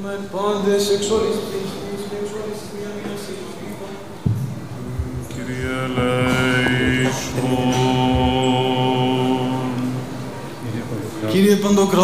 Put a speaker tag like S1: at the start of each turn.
S1: με πάντες εξ όλης πίστης και εξ όλης της διανοίας συλλογικών.
S2: Κύριε ελέησον.
S1: Κύριε Παντοκράτορα,